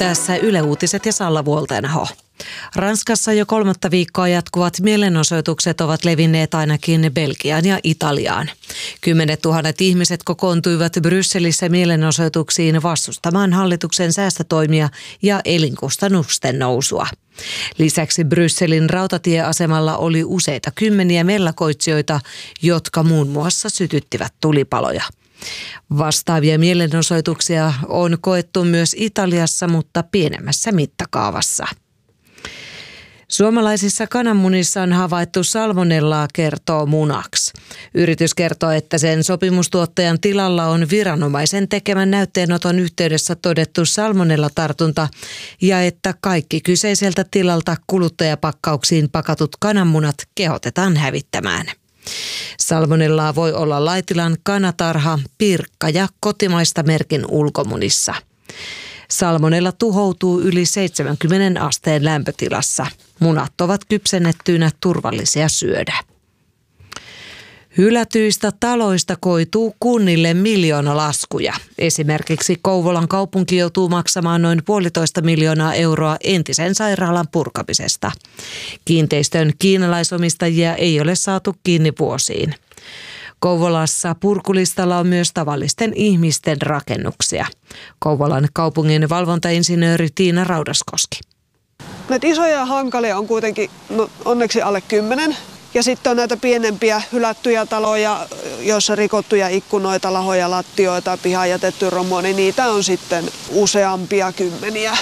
Tässä Yle Uutiset ja Salla Vuolteenaho. Ranskassa jo 3. viikkoa jatkuvat mielenosoitukset ovat levinneet ainakin Belgiaan ja Italiaan. 10 000 ihmiset kokoontuivat Brysselissä mielenosoituksiin vastustamaan hallituksen säästötoimia ja elinkustannusten nousua. Lisäksi Brysselin rautatieasemalla oli useita kymmeniä mellakoitsijoita, jotka muun muassa sytyttivät tulipaloja. Vastaavia mielenosoituksia on koettu myös Italiassa, mutta pienemmässä mittakaavassa. Suomalaisissa kananmunissa on havaittu salmonellaa, kertoo Munax. Yritys kertoo, että sen sopimustuottajan tilalla on viranomaisen tekemän näytteenoton yhteydessä todettu salmonellatartunta ja että kaikki kyseiseltä tilalta kuluttajapakkauksiin pakatut kananmunat kehotetaan hävittämään. Salmonellaa voi olla Laitilan kanatarha, Pirkka ja kotimaista merkin ulkomunissa. Salmonella tuhoutuu yli 70 asteen lämpötilassa. Munat ovat kypsennettyinä turvallisia syödä. Hylätyistä taloista koituu kunnille miljoonalaskuja. Esimerkiksi Kouvolan kaupunki joutuu maksamaan noin 1,5 miljoonaa euroa entisen sairaalan purkamisesta. Kiinteistön kiinalaisomistajia ei ole saatu kiinni vuosiin. Kouvolassa purkulistalla on myös tavallisten ihmisten rakennuksia. Kouvolan kaupungin valvontainsinööri Tiina Raudaskoski. Näitä isoja ja hankalia on kuitenkin onneksi alle 10. Ja sitten on näitä pienempiä hylättyjä taloja, joissa rikottuja ikkunoita, lahoja, lattioita, pihaan jätetty romua, niin niitä on sitten useampia kymmeniä.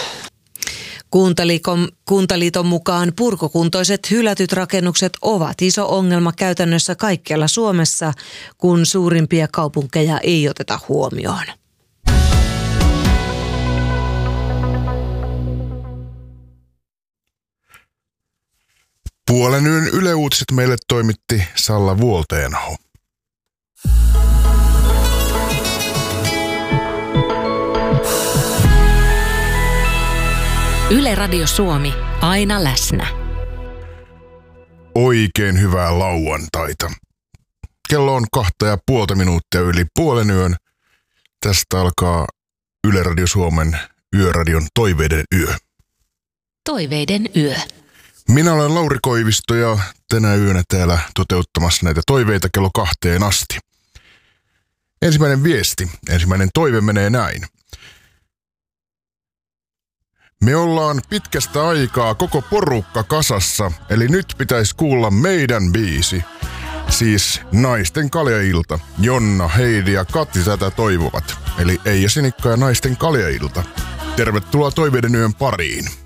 Kuntaliiton mukaan purkukuntoiset hylätyt rakennukset ovat iso ongelma käytännössä kaikkialla Suomessa, kun suurimpia kaupunkeja ei oteta huomioon. Puolen yön Yle Uutiset meille toimitti Salla Vuolteenaho. Yle Radio Suomi, aina läsnä. Oikein hyvää lauantaita. Kello on 2,5 minuuttia yli puolen yön. Tästä alkaa Yle Radio Suomen yöradion Toiveiden yö. Toiveiden yö. Minä olen Lauri Koivisto ja tänä yönä täällä toteuttamassa näitä toiveita kello 2 asti. Ensimmäinen toive menee näin. Me ollaan pitkästä aikaa koko porukka kasassa, eli nyt pitäisi kuulla meidän biisi. Siis Naisten kaljailta. Jonna, Heidi ja Kati tätä toivovat. Eli Eija Sinikka ja Naisten kaljailta. Tervetuloa Toiveiden yön pariin.